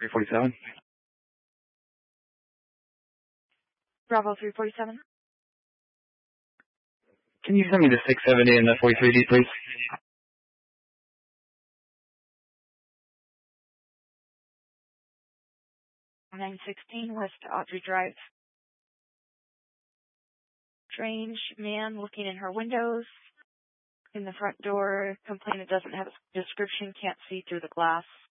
347. Bravo 347. Can you send me the 670 and the 43D, please? 916 West Audrey Drive. Strange man looking in her windows. In the front door, complainant doesn't have a description, can't see through the glass.